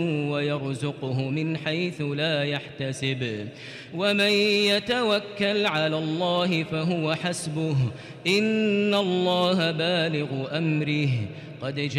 ويرزقه من حيث لا يحتسب ومن يتوكل على الله فهو حسبه إن الله بالغ أمره قد